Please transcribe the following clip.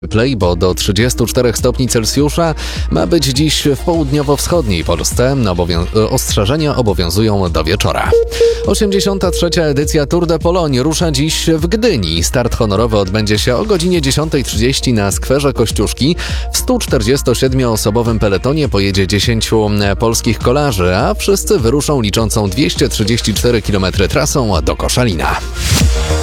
Play, bo do 34 stopni Celsjusza ma być dziś w południowo-wschodniej Polsce. Ostrzeżenia obowiązują do wieczora. 83. edycja Tour de Pologne rusza dziś w Gdyni. Start honorowy odbędzie się o godzinie 10:30 na skwerze Kościuszki. W 147-osobowym peletonie pojedzie 10 polskich kolarzy, a wszyscy wyruszą liczącą 234 km trasą do Koszalina.